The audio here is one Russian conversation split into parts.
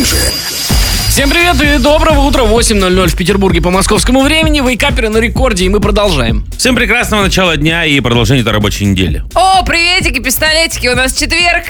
ближе. Всем привет и доброго утра, 8:00 в Петербурге по московскому времени. Вейкаперы на рекорде, и мы продолжаем. Всем прекрасного начала дня и продолжения этой рабочей недели. О, приветики, пистолетики, у нас четверг,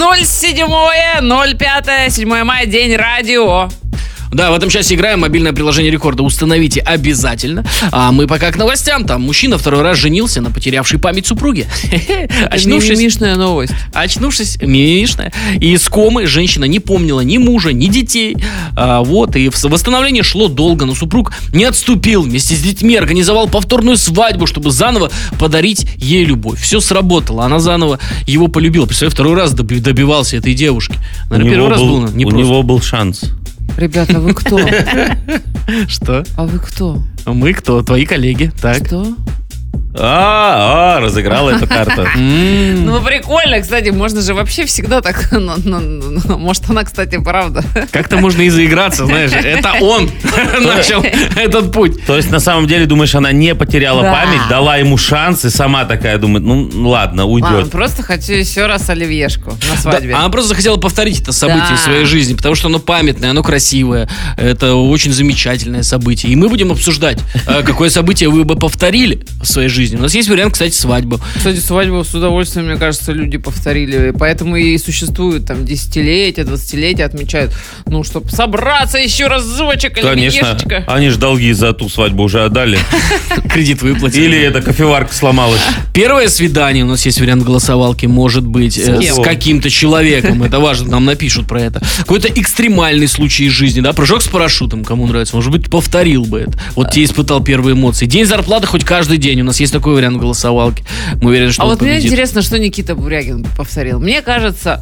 7 мая, день радио. Да, в этом часе играем мобильное приложение рекорда. Установите обязательно. А мы пока к новостям. Там мужчина второй раз женился на потерявшей память супруге. Мимишная новость. Очнувшись, мимишная, и из комы женщина не помнила ни мужа, ни детей. И восстановление шло долго, но супруг не отступил. Вместе с детьми организовал повторную свадьбу, чтобы заново подарить ей любовь. Все сработало, она заново его полюбила. Представляю, второй раз добивался этой девушки. Наверное, первый раз было непросто. У него был шанс. Ребята, вы кто? Что? А вы кто? Мы кто? Твои коллеги. Так. Что? Разыграла эту карту. Ну, прикольно, кстати, можно же вообще всегда так... Может, она, кстати, правда. Как-то можно и заиграться, знаешь. Это он начал этот путь. То есть, на самом деле, думаешь, она не потеряла Да. память, дала ему шанс, и сама такая думает, ну ладно, уйдет. Просто хочу еще раз оливьешку на Да, свадьбе. она просто захотела повторить это событие Да. в своей жизни, потому что оно памятное, оно красивое. Это очень замечательное событие. И мы будем обсуждать, какое событие вы бы повторили в своей жизни. У нас есть вариант, кстати, свадьбы. Кстати, свадьбу с удовольствием, мне кажется, люди повторили. Поэтому и существуют там десятилетия, 20-летия отмечают. Ну, чтобы собраться еще разочек, Конечно, оливьешечка. они ж долги за ту свадьбу уже отдали. Кредит выплатили. Или эта кофеварка сломалась. Первое свидание, у нас есть вариант голосовалки, может быть кем? с каким-то человеком. Это важно, нам напишут про это. Какой-то экстремальный случай из жизни, да, прыжок с парашютом, кому нравится. Может быть, повторил бы это. Вот те испытал первые эмоции. День зарплаты хоть каждый день. У нас есть такой вариант голосовалки. Мы уверены, что А он вот мне победит. интересно, что Никита Бурягин повторил. Мне кажется,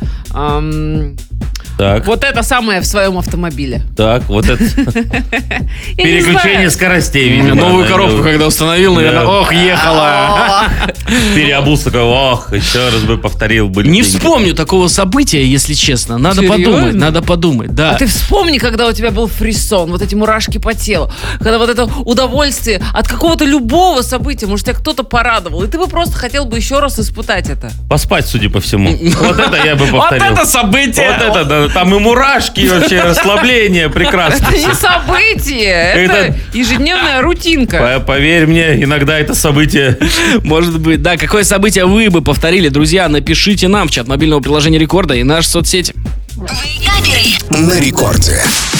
Так, вот это самое в своем автомобиле. так, вот это Я не переключение знаю. скоростей, видимо. Новую она коробку, делала. когда установил, наверное, Да. ох, ехала. Переобулся такой, еще раз бы повторил. Были Не деньги. вспомню такого события, если честно. Надо Серьезно? подумать, да. А ты вспомни, когда у тебя был фрисон, вот эти мурашки по телу, когда вот это удовольствие от какого-то любого события, может, тебя кто-то порадовал, и ты бы просто хотел бы еще раз испытать это. Поспать, судя по всему. Вот это я бы Вот повторил. это событие! Вот это, да, там и мурашки, и вообще расслабление прекрасно. Это не событие, это ежедневная рутинка. Поверь мне, иногда это событие. Может быть, да. Какое событие вы бы повторили, друзья? Напишите нам в чат мобильного приложения Рекорда и наши соцсети. На рекорде.